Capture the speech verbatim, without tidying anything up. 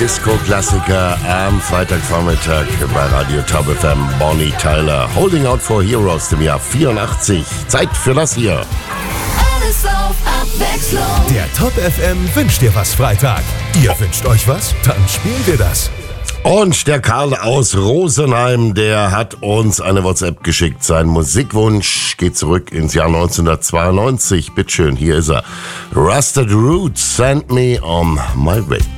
Disco-Klassiker am Freitagvormittag bei Radio Top F M. Bonnie Tyler, Holding Out for Heroes im Jahr vierundachtzig. Zeit für das hier. Alles auf Abwechslung. Der Top F M wünscht dir was Freitag. Ihr wünscht euch was? Dann spielen wir das. Und der Karl aus Rosenheim, der hat uns eine WhatsApp geschickt. Sein Musikwunsch geht zurück ins Jahr neunzehnhundertzweiundneunzig. Bitteschön, hier ist er. Rusted Roots, Send Me On My Way.